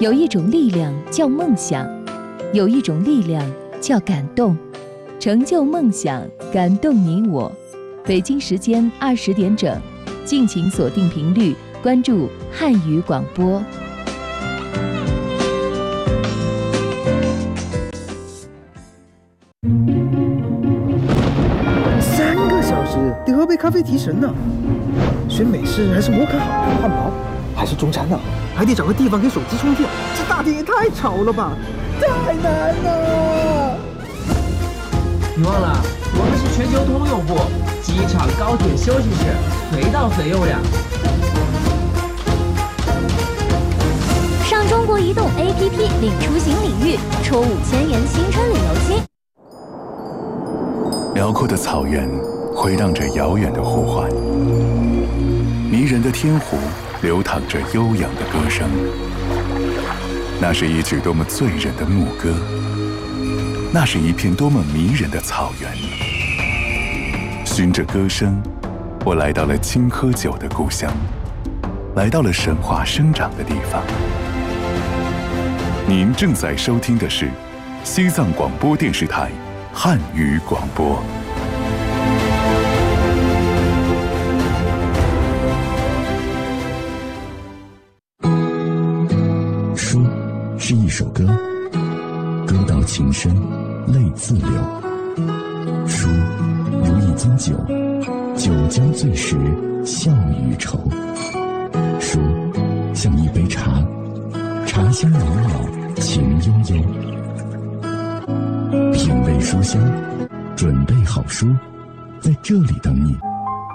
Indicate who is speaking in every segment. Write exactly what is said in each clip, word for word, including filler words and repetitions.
Speaker 1: 有一种力量叫梦想，有一种力量叫感动，成就梦想，感动你我。北京时间二十点整，敬请锁定频率，关注汉语广播。
Speaker 2: 三个小时得喝杯咖啡提神呢。选美式还是摩卡好？汉堡还是中餐呢？还得找个地方给手机充电。这大厅也太吵了吧，太难了。
Speaker 3: 你忘了，我们是全球通用部，机场、高铁、休息室，随到随用呀。
Speaker 4: 上中国移动 A P P 领出行礼遇，抽五千元新春旅游金。
Speaker 5: 辽阔的草原回荡着遥远的呼唤，迷人的天湖流淌着悠扬的歌声。那是一曲多么醉人的牧歌，那是一片多么迷人的草原。循着歌声，我来到了青稞酒的故乡，来到了神话生长的地方。您正在收听的是西藏广播电视台汉语广播。
Speaker 6: 书是一首歌，歌到情深，泪自流。书如一樽酒，酒将醉时，笑与愁。书像一杯茶，茶香袅袅，情悠悠。品味书香，准备好书，在这里等你。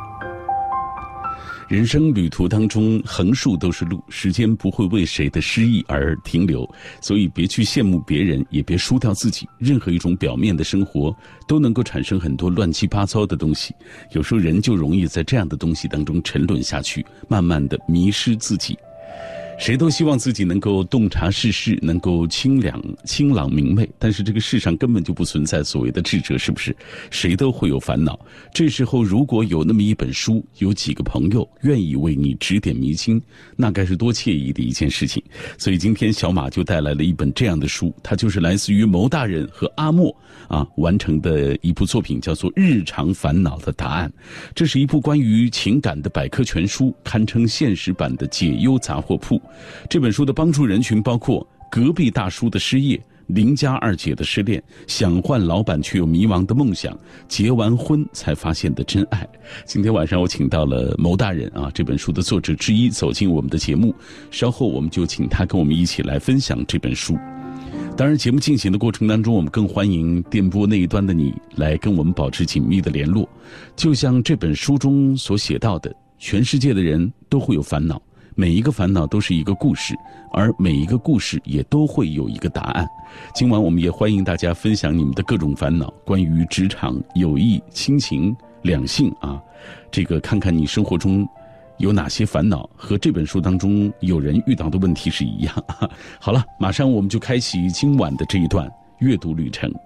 Speaker 7: 人生旅途当中，横竖都是路，时间不会为谁的失意而停留，所以别去羡慕别人，也别输掉自己。任何一种表面的生活都能够产生很多乱七八糟的东西，有时候人就容易在这样的东西当中沉沦下去，慢慢的迷失自己。谁都希望自己能够洞察世事，能够清凉清朗明媚，但是这个世上根本就不存在所谓的智者，是不是？谁都会有烦恼。这时候如果有那么一本书，有几个朋友愿意为你指点迷津，那该是多惬意的一件事情。所以今天小马就带来了一本这样的书，它就是来自于牟大人和阿莫啊完成的一部作品，叫做《日常烦恼的答案》。这是一部关于情感的百科全书，堪称现实版的解忧杂货铺。这本书的帮助人群包括隔壁大叔的失业，邻家二姐的失恋，想换老板却又迷茫的梦想，结完婚才发现的真爱。今天晚上我请到了牟大人啊，这本书的作者之一，走进我们的节目，稍后我们就请他跟我们一起来分享这本书。当然节目进行的过程当中，我们更欢迎电波那一端的你来跟我们保持紧密的联络。就像这本书中所写到的，全世界的人都会有烦恼，每一个烦恼都是一个故事，而每一个故事也都会有一个答案。今晚我们也欢迎大家分享你们的各种烦恼，关于职场、友谊、亲情、两性啊，这个看看你生活中有哪些烦恼和这本书当中有人遇到的问题是一样。好了，马上我们就开启今晚的这一段阅读旅程。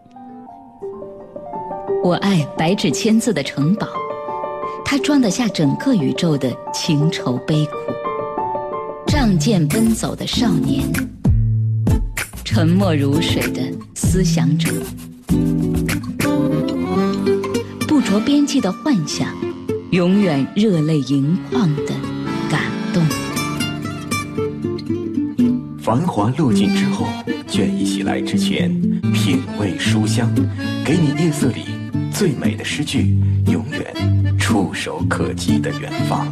Speaker 1: 我爱白纸千字的城堡，它装得下整个宇宙的情愁悲苦。仗剑奔走的少年，沉默如水的思想者，不着边际的幻想，永远热泪盈眶的感动。
Speaker 8: 繁华落尽之后，倦意袭来之前，品味书香，给你夜色里最美的诗句，永远触手可及的远方。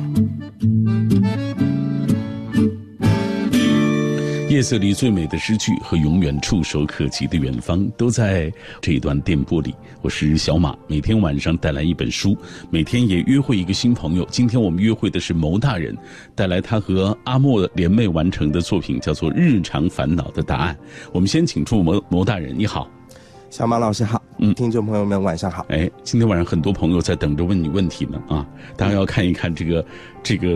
Speaker 7: 夜色里最美的诗句和永远触手可及的远方，都在这一段电波里。我是小马，每天晚上带来一本书，每天也约会一个新朋友。今天我们约会的是牟大人，带来他和阿莫联袂完成的作品，叫做《日常烦恼的答案》。我们先请出牟牟大人，你好。
Speaker 9: 小马老师好，嗯，听众朋友们晚上好。
Speaker 7: 哎，今天晚上很多朋友在等着问你问题呢啊，大家要看一看这个这个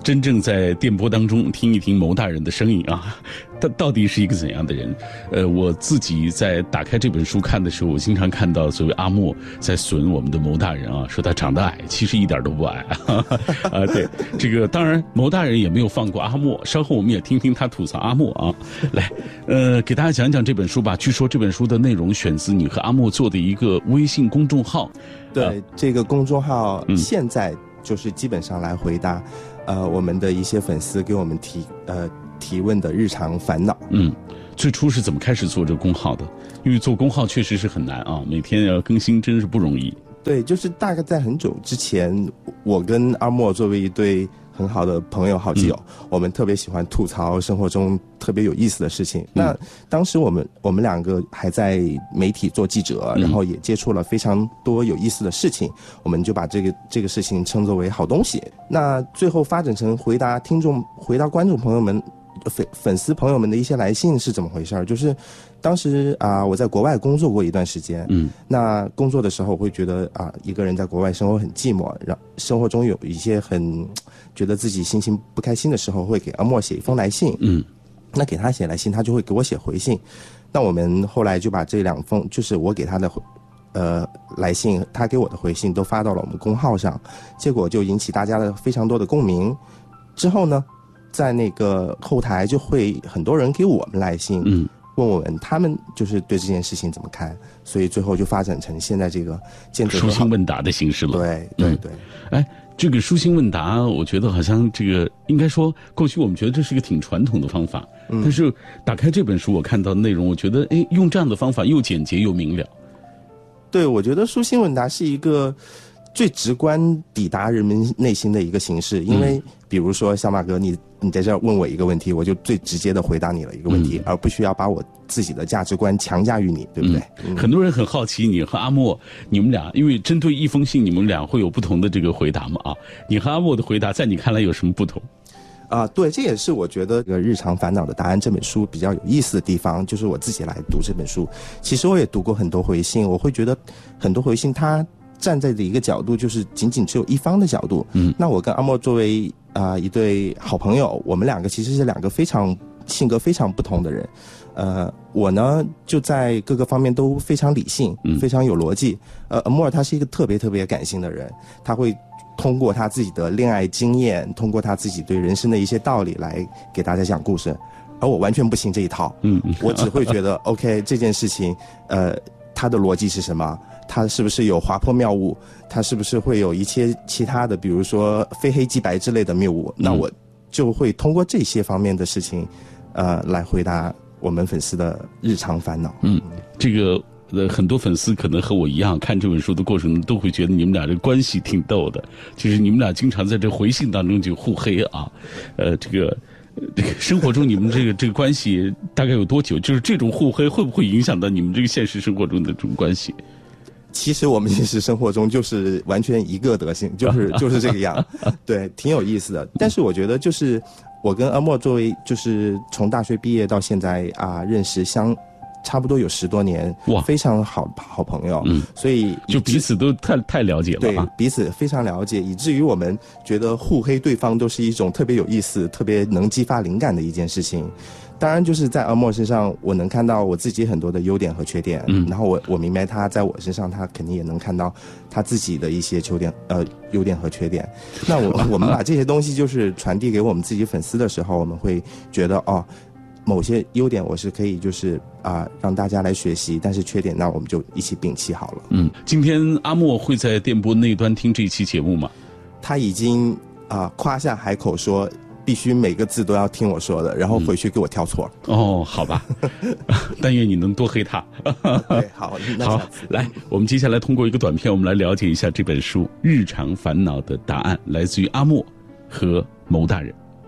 Speaker 7: 真正在电波当中听一听牟大人的声音啊，他到底是一个怎样的人？呃，我自己在打开这本书看的时候，我经常看到所谓阿莫在损我们的牟大人啊，说他长得矮，其实一点都不矮啊。啊，对，这个当然牟大人也没有放过阿莫，稍后我们也听听他吐槽阿莫啊。来，呃，给大家讲讲这本书吧。据说这本书的内容选自你和阿莫做的一个微信公众号。
Speaker 9: 对，
Speaker 7: 啊、
Speaker 9: 这个公众号现在就是基本上来回答。呃，我们的一些粉丝给我们提呃提问的日常烦恼。
Speaker 7: 嗯，最初是怎么开始做这个公号的？因为做公号确实是很难啊，每天要更新，真是不容易。
Speaker 9: 对，就是大概在很久之前，我跟阿莫作为一对很好的朋友、好基友，嗯、我们特别喜欢吐槽生活中特别有意思的事情。嗯、那当时我们我们两个还在媒体做记者，嗯、然后也接触了非常多有意思的事情，我们就把这个这个事情称作为好东西。那最后发展成回答听众、回答观众朋友们、粉粉丝朋友们的一些来信是怎么回事？就是当时啊、呃，我在国外工作过一段时间，嗯，那工作的时候我会觉得啊、呃，一个人在国外生活很寂寞，然后生活中有一些很觉得自己心情不开心的时候，会给阿莫写一封来信，嗯，那给他写来信，他就会给我写回信。那我们后来就把这两封，就是我给他的呃来信，他给我的回信都发到了我们公号上，结果就引起大家的非常多的共鸣。之后呢，在那个后台就会很多人给我们来信，嗯，问我们他们就是对这件事情怎么看，所以最后就发展成现在这个见证
Speaker 7: 书信问答的形式了。
Speaker 9: 对对对，
Speaker 7: 嗯、哎，这个书信问答，我觉得好像这个应该说，过去我们觉得这是一个挺传统的方法，嗯、但是打开这本书，我看到的内容，我觉得哎，用这样的方法又简洁又明了。
Speaker 9: 对，我觉得书信问答是一个最直观抵达人们内心的一个形式，因为比如说小马哥，你你在这儿问我一个问题，我就最直接的回答你了一个问题，嗯、而不需要把我自己的价值观强加于你，对不对？
Speaker 7: 嗯嗯、很多人很好奇你和阿莫，你们俩因为针对一封信，你们俩会有不同的这个回答吗？啊，你和阿莫的回答在你看来有什么不同？
Speaker 9: 啊，对，这也是我觉得《这个日常烦恼的答案》这本书比较有意思的地方，就是我自己来读这本书，其实我也读过很多回信，我会觉得很多回信它站在的一个角度就是仅仅只有一方的角度。嗯，那我跟阿莫作为啊、呃、一对好朋友，我们两个其实是两个非常性格非常不同的人。呃，我呢就在各个方面都非常理性，嗯、非常有逻辑。呃，阿莫他是一个特别特别感性的人，他会通过他自己的恋爱经验，通过他自己对人生的一些道理来给大家讲故事，而我完全不信这一套。嗯，我只会觉得OK 这件事情，呃，它的逻辑是什么？它是不是有滑坡谬误？它是不是会有一些其他的，比如说非黑即白之类的谬误？嗯、那我就会通过这些方面的事情，呃，来回答我们粉丝的日常烦恼。
Speaker 7: 嗯，这个。呃，很多粉丝可能和我一样，看这本书的过程中都会觉得你们俩这关系挺逗的，就是你们俩经常在这回信当中就互黑啊，呃，这个这个生活中你们这个这个关系大概有多久？就是这种互黑会不会影响到你们这个现实生活中的这种关系？
Speaker 9: 其实我们现实生活中就是完全一个德行，就是就是这个样，对，挺有意思的。但是我觉得就是我跟阿莫作为就是从大学毕业到现在啊认识相。差不多有十多年，哇，非常好好朋友，嗯，所以
Speaker 7: 就彼此都太太了解了，
Speaker 9: 对，彼此非常了解，以至于我们觉得互黑对方都是一种特别有意思、特别能激发灵感的一件事情。当然，就是在阿莫身上，我能看到我自己很多的优点和缺点，嗯，然后我我明白他在我身上，他肯定也能看到他自己的一些缺点，呃，优点和缺点。那我我们把这些东西就是传递给我们自己粉丝的时候，我们会觉得哦。某些优点我是可以就是啊、呃、让大家来学习，但是缺点那我们就一起摒弃好了。
Speaker 7: 嗯，今天阿莫会在电波那端听这期节目吗？
Speaker 9: 他已经啊、呃、夸下海口说必须每个字都要听我说的，然后回去给我挑错。
Speaker 7: 嗯、哦，好吧，但愿你能多黑他。
Speaker 9: 对，好，那
Speaker 7: 好，来，我们接下来通过一个短片，我们来了解一下这本书《日常烦恼的答案》，来自于阿莫和牟大人。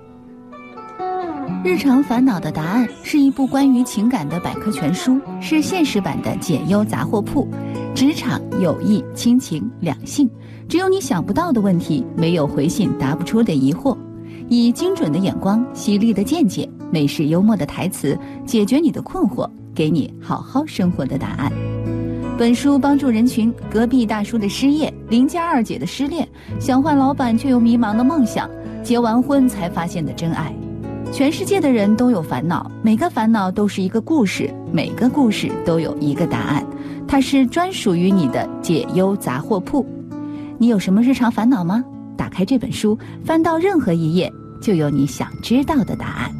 Speaker 1: 日常烦恼的答案是一部关于情感的百科全书，是现实版的解忧杂货铺。职场、友谊、亲情、两性，只有你想不到的问题，没有回信答不出的疑惑。以精准的眼光、犀利的见解、美式幽默的台词，解决你的困惑，给你好好生活的答案。本书帮助人群：隔壁大叔的失业，邻家二姐的失恋，想换老板却又迷茫的梦想，
Speaker 10: 结完婚才发现的真爱。全世界的人都有烦恼，每个烦恼都是一个故事，每个故事都有一个答案，它是专属于你的解忧杂货铺。你有什么日常烦恼吗？打开这本书，翻到任何一页，就有你想知道的答案。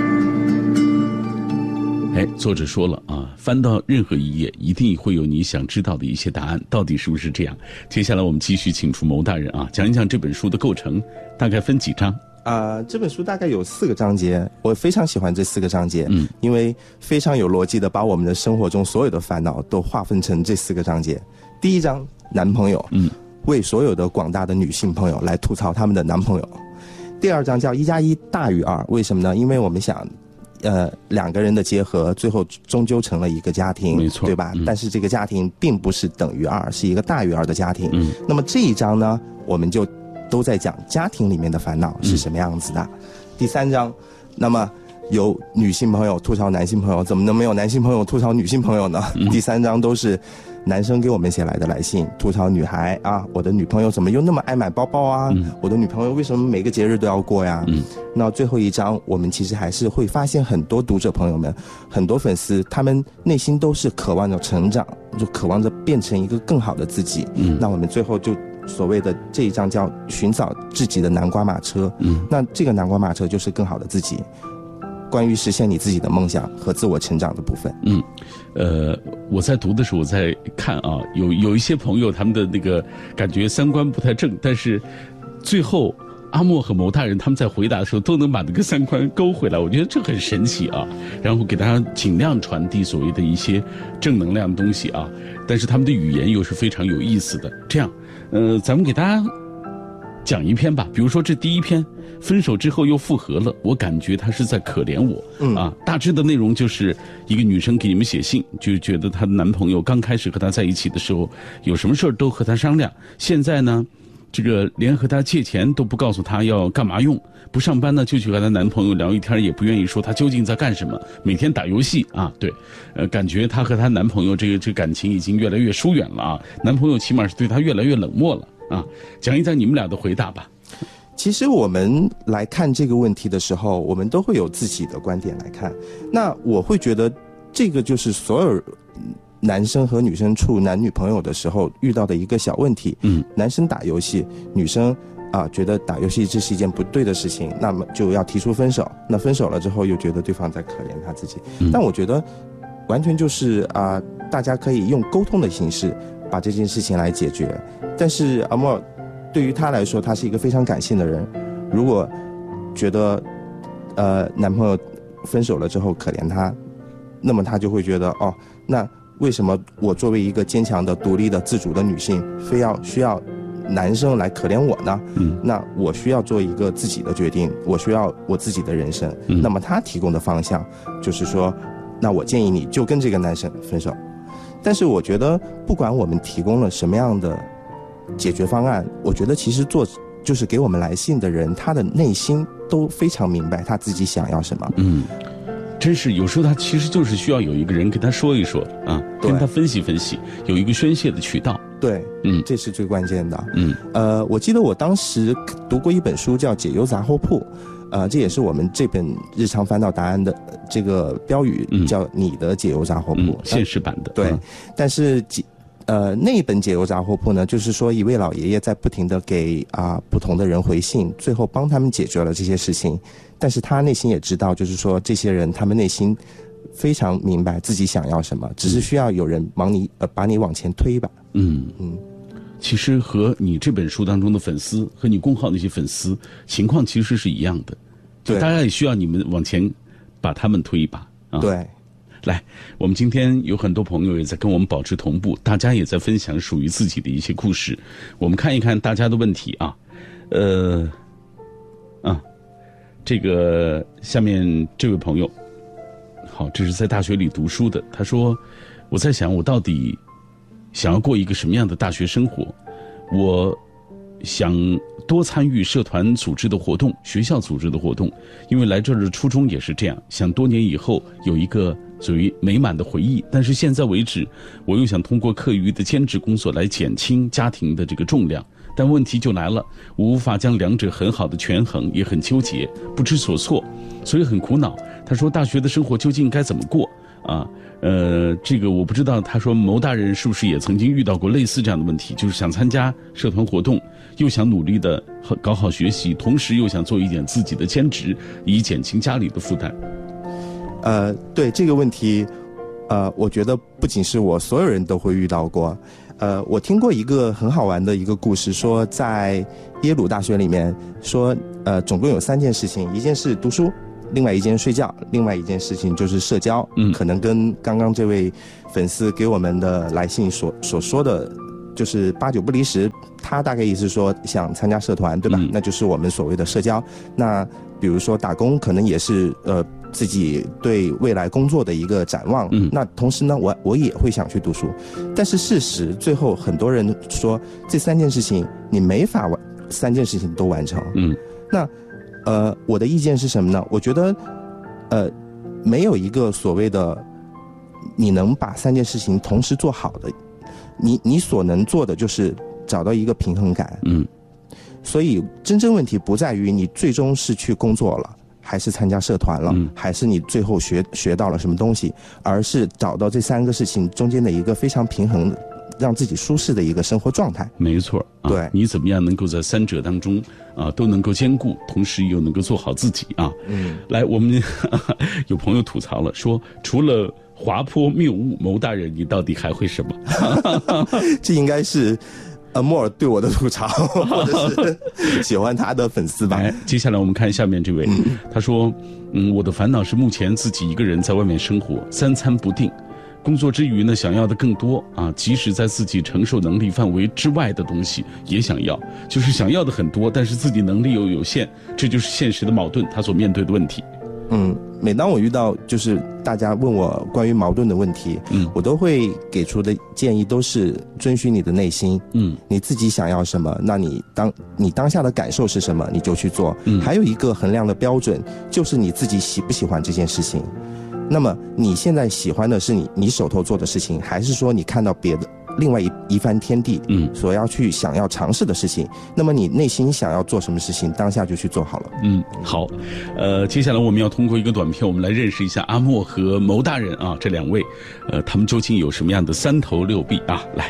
Speaker 7: 哎，作者说了啊，翻到任何一页，一定会有你想知道的一些答案，到底是不是这样？接下来我们继续请出牟大人啊，讲一讲这本书的构成，大概分几章？
Speaker 9: 啊、呃，这本书大概有四个章节，我非常喜欢这四个章节，嗯，因为非常有逻辑的把我们的生活中所有的烦恼都划分成这四个章节。第一章，男朋友，嗯，为所有的广大的女性朋友来吐槽他们的男朋友。第二章叫一加一大于二，为什么呢？因为我们想，呃，两个人的结合，最后终究成了一个家庭，
Speaker 7: 没错，
Speaker 9: 对吧？嗯、但是这个家庭并不是等于二，是一个大于二的家庭。
Speaker 7: 嗯，
Speaker 9: 那么这一章呢，我们就都在讲家庭里面的烦恼是什么样子的。嗯、第三章，那么有女性朋友吐槽男性朋友，怎么能没有男性朋友吐槽女性朋友呢？嗯、第三章都是男生给我们写来的来信，吐槽女孩啊，我的女朋友怎么又那么爱买包包啊？嗯、我的女朋友为什么每个节日都要过呀？嗯，那最后一章，我们其实还是会发现很多读者朋友们，很多粉丝，他们内心都是渴望着成长，就渴望着变成一个更好的自己。嗯，那我们最后就所谓的这一章叫寻找自己的南瓜马车。嗯，那这个南瓜马车就是更好的自己。关于实现你自己的梦想和自我成长的部分。
Speaker 7: 嗯，呃，我在读的时候我在看啊，有有一些朋友他们的那个感觉三观不太正，但是最后阿莫和牟大人他们在回答的时候都能把那个三观勾回来，我觉得这很神奇啊。然后给大家尽量传递所谓的一些正能量的东西啊，但是他们的语言又是非常有意思的。这样，呃，咱们给大家讲一篇吧，比如说这第一篇。分手之后又复合了，我感觉他是在可怜我。嗯啊，大致的内容就是一个女生给你们写信，就觉得她的男朋友刚开始和她在一起的时候，有什么事儿都和她商量，现在呢，这个连和她借钱都不告诉她要干嘛用，不上班呢就去和她男朋友聊一天，也不愿意说她究竟在干什么，每天打游戏啊，对，呃，感觉她和她男朋友这个这个感情已经越来越疏远了啊，男朋友起码是对她越来越冷漠了啊，讲一讲你们俩的回答吧。
Speaker 9: 其实我们来看这个问题的时候，我们都会有自己的观点来看。那我会觉得，这个就是所有男生和女生处男女朋友的时候遇到的一个小问题。嗯，男生打游戏，女生啊觉得打游戏这是一件不对的事情，那么就要提出分手。那分手了之后，又觉得对方在可怜他自己。嗯、但我觉得，完全就是啊，大家可以用沟通的形式把这件事情来解决。但是阿莫。对于他来说，他是一个非常感性的人。如果觉得，呃，男朋友分手了之后可怜他，那么他就会觉得，哦，那为什么我作为一个坚强的、独立的、自主的女性，非要需要男生来可怜我呢？嗯，那我需要做一个自己的决定，我需要我自己的人生。嗯、那么他提供的方向就是说，那我建议你就跟这个男生分手。但是我觉得，不管我们提供了什么样的解决方案，我觉得其实做就是给我们来信的人，他的内心都非常明白他自己想要什么。嗯，
Speaker 7: 真是有时候他其实就是需要有一个人跟他说一说啊，跟他分析分析，有一个宣泄的渠道。
Speaker 9: 对，嗯，这是最关键的。嗯，呃，我记得我当时读过一本书叫《解忧杂货铺》，呃，这也是我们这本日常烦恼答案的这个标语，嗯、叫你的解忧杂货铺，嗯、
Speaker 7: 现实版的。
Speaker 9: 对，嗯、但是呃，那一本解忧杂货铺呢，就是说一位老爷爷在不停的给啊、呃、不同的人回信，最后帮他们解决了这些事情。但是他内心也知道，就是说这些人他们内心非常明白自己想要什么，只是需要有人帮你呃把你往前推吧。嗯
Speaker 7: 嗯，其实和你这本书当中的粉丝和你公号那些粉丝情况其实是一样的，对，大家也需要你们往前把他们推一把啊。
Speaker 9: 对。
Speaker 7: 来，我们今天有很多朋友也在跟我们保持同步，大家也在分享属于自己的一些故事。我们看一看大家的问题啊，呃，啊，这个下面这位朋友，好，这是在大学里读书的，他说，我在想我到底想要过一个什么样的大学生活，我想多参与社团组织的活动，学校组织的活动，因为来这儿的初衷也是这样，想多年以后有一个属于美满的回忆。但是现在为止，我又想通过课余的兼职工作来减轻家庭的这个重量， 但问题就来了，我无法将两者很好的权衡，也很纠结，不知所措，所以很苦恼。他说大学的生活究竟该怎么过啊？呃，这个我不知道。他说牟大人是不是也曾经遇到过类似这样的问题，就是想参加社团活动，又想努力的搞好学习，同时又想做一点自己的兼职，以减轻家里的负担。
Speaker 9: 呃，对这个问题，呃，我觉得不仅是我，所有人都会遇到过。呃，我听过一个很好玩的一个故事，说在耶鲁大学里面，说呃，总共有三件事情，一件是读书，另外一件睡觉，另外一件事情就是社交。嗯，可能跟刚刚这位粉丝给我们的来信所所说的，就是八九不离十。他大概意思说想参加社团，对吧？嗯、那就是我们所谓的社交。那比如说打工，可能也是呃自己对未来工作的一个展望。嗯，那同时呢，我我也会想去读书，但是事实最后很多人说这三件事情你没法完，三件事情都完成。嗯，那呃我的意见是什么呢？我觉得呃没有一个所谓的你能把三件事情同时做好的，你你所能做的就是找到一个平衡感。嗯。所以真正问题不在于你最终是去工作了，还是参加社团了，嗯、还是你最后学学到了什么东西，而是找到这三个事情中间的一个非常平衡的，让自己舒适的一个生活状态。
Speaker 7: 没错，啊、对，你怎么样能够在三者当中啊都能够兼顾，同时又能够做好自己啊？嗯，来，我们呵呵有朋友吐槽了，说除了滑坡谬误，牟大人，你到底还会什么？
Speaker 9: 这应该是。阿莫尔对我的吐槽，或者是喜欢他的粉丝吧。
Speaker 7: 哎，接下来我们看下面这位，嗯、他说：“嗯，我的烦恼是目前自己一个人在外面生活，三餐不定，工作之余呢，想要的更多啊，即使在自己承受能力范围之外的东西也想要，就是想要的很多，但是自己能力又有限，这就是现实的矛盾，他所面对的问题。”
Speaker 9: 嗯，每当我遇到就是大家问我关于矛盾的问题，嗯，我都会给出的建议都是遵循你的内心，嗯，你自己想要什么，那你当你当下的感受是什么，你就去做。嗯，还有一个衡量的标准就是你自己喜不喜欢这件事情。那么你现在喜欢的是你你手头做的事情，还是说你看到别的另外一一番天地，嗯，所要去想要尝试的事情？那么你内心想要做什么事情，当下就去做好了。
Speaker 7: 嗯，好，呃，接下来我们要通过一个短片，我们来认识一下阿莫和牟大人啊这两位，呃，他们究竟有什么样的三头六臂啊？来，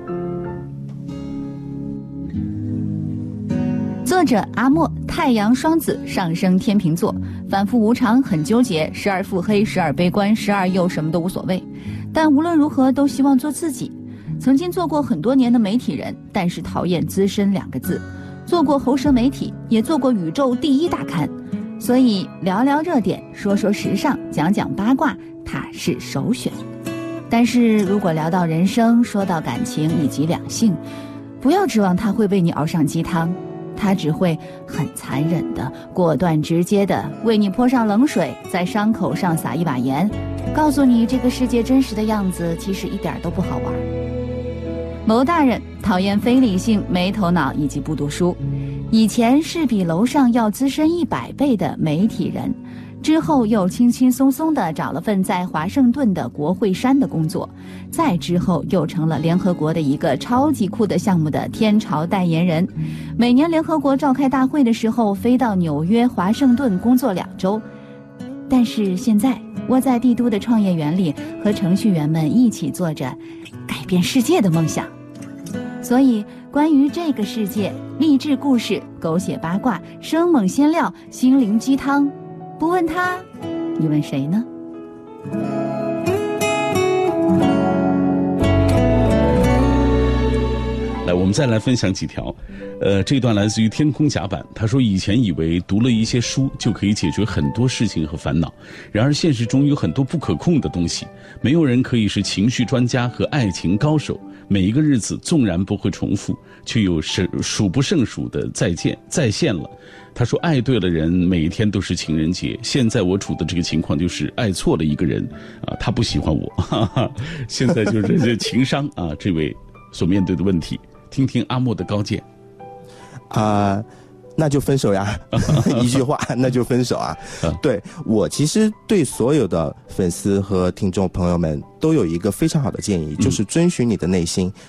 Speaker 10: 作者阿莫，太阳双子，上升天秤座，反复无常，很纠结，时而腹黑，时而悲观，时而又什么都无所谓，但无论如何都希望做自己。曾经做过很多年的媒体人，但是讨厌资深两个字，做过喉舌媒体，也做过宇宙第一大刊，所以聊聊热点，说说时尚，讲讲八卦，他是首选。但是如果聊到人生，说到感情以及两性，不要指望他会为你熬上鸡汤，他只会很残忍的、果断直接的为你泼上冷水，在伤口上撒一把盐，告诉你这个世界真实的样子其实一点都不好玩。牟大人讨厌非理性、没头脑以及不读书，以前是比楼上要资深一百倍的媒体人，之后又轻轻松松地找了份在华盛顿的国会山的工作，再之后又成了联合国的一个超级酷的项目的天朝代言人。每年联合国召开大会的时候，飞到纽约、华盛顿工作两周。但是现在窝在帝都的创业园里，和程序员们一起做着改变世界的梦想。所以关于这个世界，励志故事、狗血八卦、生猛鲜料、心灵鸡汤，不问他，你问谁呢？
Speaker 7: 来，我们再来分享几条。呃，这段来自于天空甲板，他说以前以为读了一些书就可以解决很多事情和烦恼，然而现实中有很多不可控的东西，没有人可以是情绪专家和爱情高手，每一个日子纵然不会重复，却有数不胜数的再见再现了。他说爱对了人，每一天都是情人节。现在我处的这个情况就是爱错了一个人啊，他不喜欢我，哈哈，现在就是这情商啊，这位所面对的问题。听听阿莫的高见。
Speaker 9: 啊、呃，那就分手呀！一句话，那就分手啊！对，我其实对所有的粉丝和听众朋友们都有一个非常好的建议，就是遵循你的内心。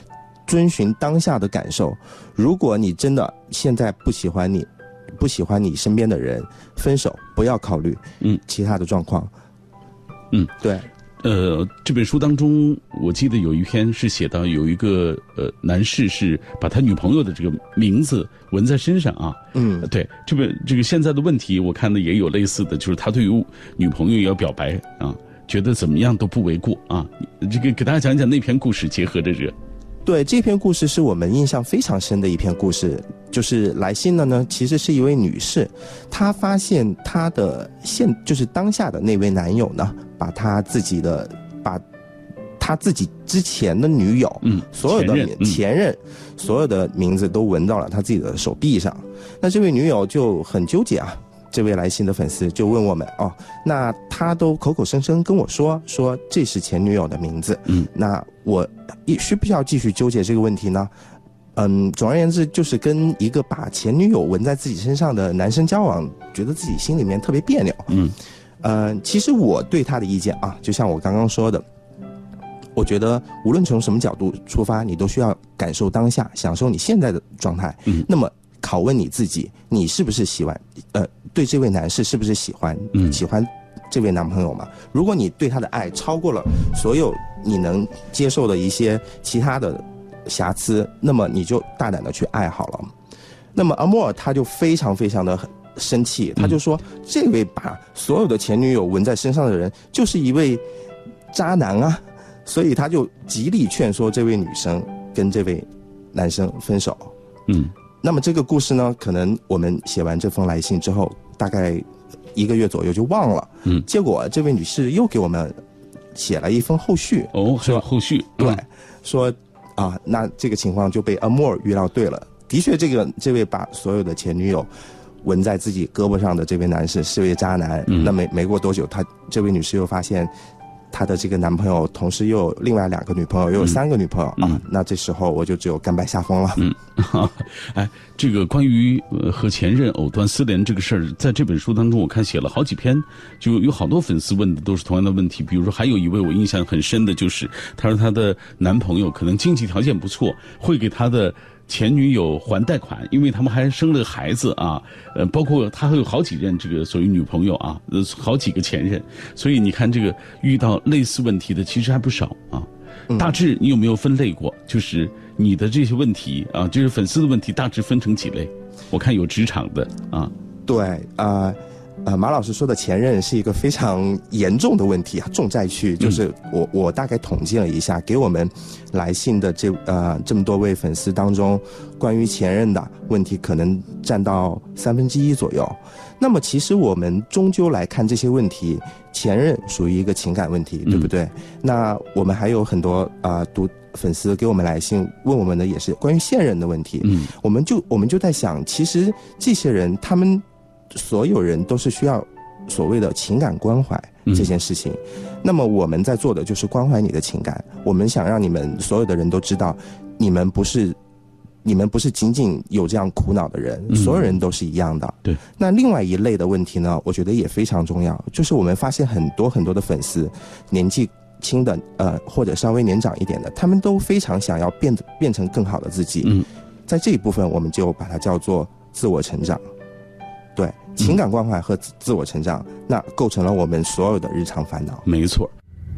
Speaker 9: 遵循当下的感受。如果你真的现在不喜欢你，不喜欢你身边的人，分手，不要考虑嗯其他的状况。
Speaker 7: 嗯，
Speaker 9: 对。
Speaker 7: 呃，这本书当中，我记得有一篇是写到有一个呃男士是把他女朋友的这个名字纹在身上啊。
Speaker 9: 嗯，
Speaker 7: 对，这本这个现在的问题，我看的也有类似的，就是他对于女朋友要表白啊，觉得怎么样都不为过啊。这个给大家讲讲那篇故事，结合着这。
Speaker 9: 对，这篇故事是我们印象非常深的一篇故事，就是来信的呢，其实是一位女士，她发现她的现就是当下的那位男友呢，把她自己的把她自己之前的女友，嗯，所有的前任，嗯、前任所有的名字都纹到了她自己的手臂上。那这位女友就很纠结啊。这位来信的粉丝就问我们哦，那他都口口声声跟我说说这是前女友的名字，嗯，那我需不需要继续纠结这个问题呢？嗯，总而言之，就是跟一个把前女友纹在自己身上的男生交往，觉得自己心里面特别别扭。嗯，呃，其实我对他的意见啊，就像我刚刚说的，我觉得无论从什么角度出发，你都需要感受当下，享受你现在的状态。嗯，那么拷问你自己，你是不是喜欢？呃，对这位男士是不是喜欢？嗯，喜欢这位男朋友吗？如果你对他的爱超过了所有你能接受的一些其他的瑕疵，那么你就大胆的去爱好了。那么阿莫尔他就非常非常的生气，他就说、嗯、这位把所有的前女友纹在身上的人就是一位渣男啊，所以他就极力劝说这位女生跟这位男生分手。嗯。那么这个故事呢，可能我们写完这封来信之后，大概一个月左右就忘了。嗯，结果这位女士又给我们写了一封后续。
Speaker 7: 哦，还有后续。
Speaker 9: 对，嗯、说啊，那这个情况就被阿莫尔遇到对了。的确，这个这位把所有的前女友纹在自己胳膊上的这位男士是位渣男。嗯，那没没过多久，他这位女士又发现她的这个男朋友同时又有另外两个女朋友，又有三个女朋友、嗯、啊，那这时候我就只有甘拜下风了。嗯，
Speaker 7: 哎，这个关于呃和前任藕断丝连这个事儿，在这本书当中我看写了好几篇，就有好多粉丝问的都是同样的问题。比如说还有一位我印象很深的就是，她说她的男朋友可能经济条件不错，会给她的前女友还贷款，因为他们还生了孩子啊，呃，包括他还有好几任这个所谓女朋友啊，呃，好几个前任，所以你看这个遇到类似问题的其实还不少啊。大致你有没有分类过？就是你的这些问题啊，就是粉丝的问题，大致分成几类？我看有职场的啊，
Speaker 9: 对啊。呃呃，马老师说的前任是一个非常严重的问题啊，重灾区。就是我、嗯、我大概统计了一下，给我们来信的这呃这么多位粉丝当中，关于前任的问题可能占到三分之一左右。那么其实我们终究来看这些问题，前任属于一个情感问题，对不对？嗯、那我们还有很多啊、呃、读粉丝给我们来信问我们的也是关于现任的问题。嗯，我们就我们就在想，其实这些人他们。所有人都是需要所谓的情感关怀这件事情、嗯、那么我们在做的就是关怀你的情感，我们想让你们所有的人都知道，你们不是你们不是仅仅有这样苦恼的人、嗯、所有人都是一样的。对。那另外一类的问题呢，我觉得也非常重要，就是我们发现很多很多的粉丝年纪轻的呃或者稍微年长一点的，他们都非常想要变变成更好的自己。嗯，在这一部分我们就把它叫做自我成长。对，情感关怀和自我成长、嗯、那构成了我们所有的日常烦恼。
Speaker 7: 没错。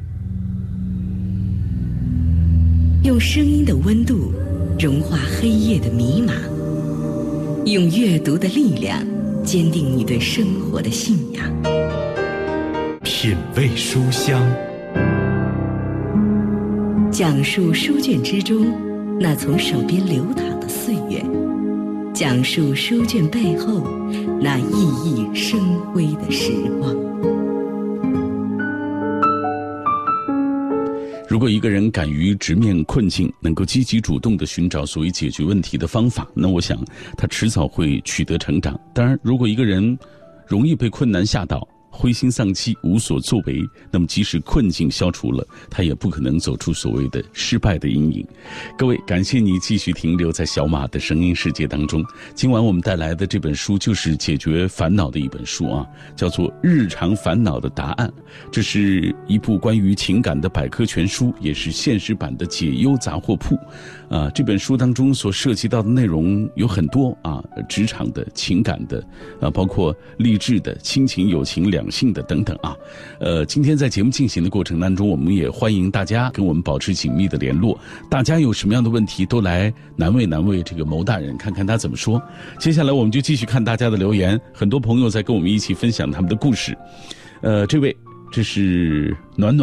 Speaker 11: 用声音的温度融化黑夜的迷茫，用阅读的力量坚定你对生活的信仰。
Speaker 8: 品味书香，
Speaker 11: 讲述书卷之中那从手边流淌的岁月，讲述书卷背后那熠熠生辉的时光。
Speaker 7: 如果一个人敢于直面困境，能够积极主动地寻找所谓解决问题的方法，那我想他迟早会取得成长。当然，如果一个人容易被困难吓倒灰心丧气、无所作为，那么即使困境消除了，他也不可能走出所谓的失败的阴影。各位，感谢你继续停留在小马的声音世界当中。今晚我们带来的这本书就是解决烦恼的一本书啊，叫做《日常烦恼的答案》。这是一部关于情感的百科全书，也是现实版的解忧杂货铺。啊，这本书当中所涉及到的内容有很多啊，职场的、情感的，啊，包括励志的、亲情、友情、两性的等等啊。呃，今天在节目进行的过程当中，我们也欢迎大家跟我们保持紧密的联络。大家有什么样的问题，都来难为难为这个牟大人，看看他怎么说。接下来我们就继续看大家的留言，很多朋友在跟我们一起分享他们的故事。呃，这位，这是暖暖。